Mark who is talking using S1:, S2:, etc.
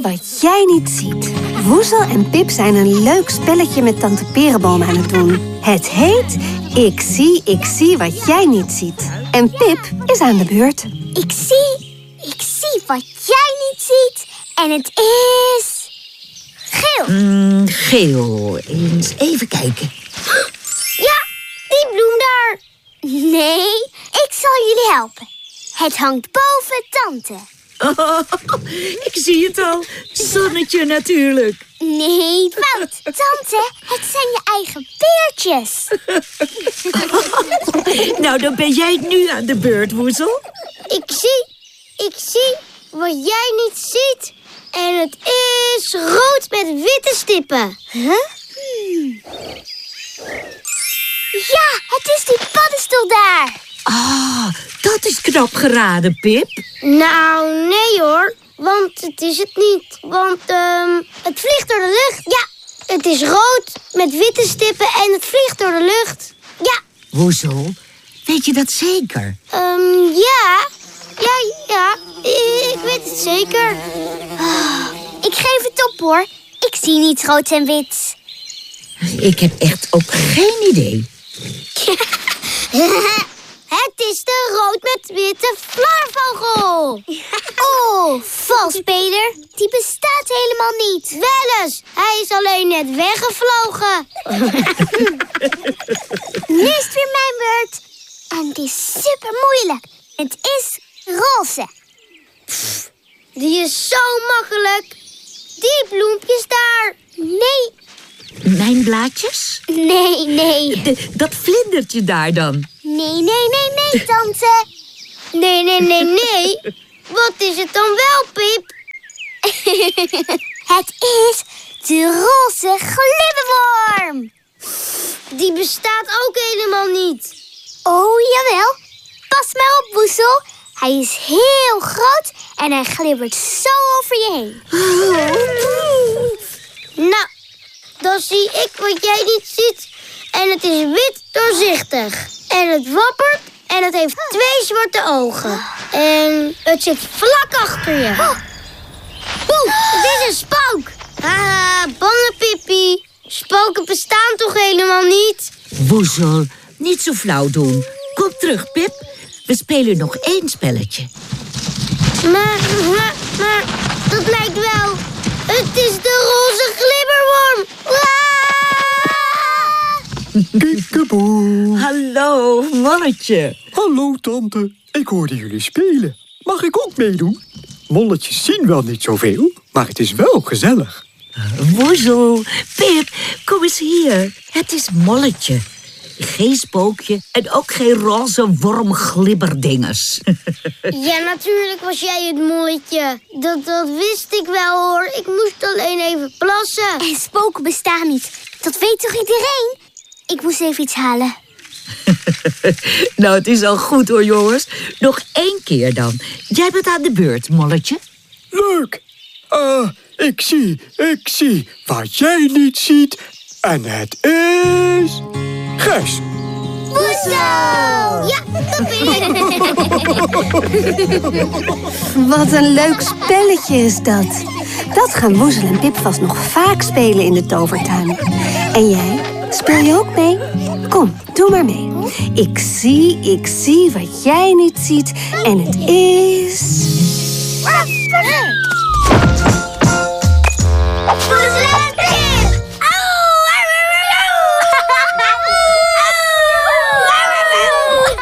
S1: wat jij niet ziet. Woezel en Pip zijn een leuk spelletje met Tante Perenboom aan het doen. Het heet Ik zie wat jij niet ziet. En Pip is aan de beurt.
S2: Ik zie wat jij niet ziet. En het is... geel.
S3: Geel. Eens even kijken.
S2: Ja, die bloem daar. Nee, ik zal jullie helpen. Het hangt boven Tante.
S3: Oh, ik zie het al. Zonnetje natuurlijk.
S2: Nee, fout. Tante, het zijn je eigen peertjes.
S3: Nou, dan ben jij nu aan de beurt, Woezel.
S2: Ik zie wat jij niet ziet. En het is rood met witte stippen. Huh? Ja, het is die paddenstoel daar.
S3: Ah, dat is knap geraden, Pip.
S2: Nou, nee hoor. Want het is het niet. Want het vliegt door de lucht. Ja, het is rood met witte stippen en het vliegt door de lucht. Ja.
S3: Woezel, weet je dat zeker?
S2: Ja. Ja, ik weet het zeker. Ik geef het op hoor. Ik zie niets rood en wit.
S3: Ik heb echt ook geen idee.
S2: Het is de rood met witte flarvogel. Oh, valsspeler. Die bestaat helemaal niet. Wel eens. Hij is alleen net weggevlogen. Nu is het weer mijn beurt. En het is super moeilijk. Het is roze. Die is zo makkelijk. Die bloempjes daar. Nee.
S3: Mijn blaadjes?
S2: Nee.
S3: Dat vlindertje daar dan?
S2: Nee, tante. Nee. Wat is het dan wel, Pip? Het is de roze glibberworm. Die bestaat ook helemaal niet. Oh, jawel. Pas maar op, Woezel. Hij is heel groot en hij glibbert zo over je heen. Nou, dan zie ik wat jij niet ziet. En het is wit doorzichtig. En het wappert en het heeft 2 zwarte ogen. En het zit vlak achter je. Oeh, het is een spook. Haha, bange Pippie. Spoken bestaan toch helemaal niet?
S3: Woezel, niet zo flauw doen. Kom terug, Pip. We spelen nog 1 spelletje.
S2: Maar, dat lijkt wel. Het is de roze glibberworm.
S4: Kiekeboe.
S3: Hallo, mannetje.
S4: Hallo, tante. Ik hoorde jullie spelen. Mag ik ook meedoen? Molletjes zien wel niet zoveel, maar het is wel gezellig.
S3: Woezel, Pip, kom eens hier. Het is Molletje. Geen spookje en ook geen roze wormglibberdingers.
S2: Ja, natuurlijk was jij het molletje. Dat wist ik wel, hoor. Ik moest alleen even plassen. En spoken bestaan niet. Dat weet toch iedereen? Ik moest even iets halen.
S3: Nou, het is al goed hoor, jongens. Nog 1 keer dan. Jij bent aan de beurt, Molletje.
S4: Leuk. Ik zie wat jij niet ziet. En het is... Gijs.
S2: Woezel! Ja, dat ben ik.
S1: Wat een leuk spelletje is dat. Dat gaan Woezel en Pip vast nog vaak spelen in de tovertuin. En jij? Speel je ook mee? Kom, doe maar mee. Ik zie wat jij niet ziet. En het is...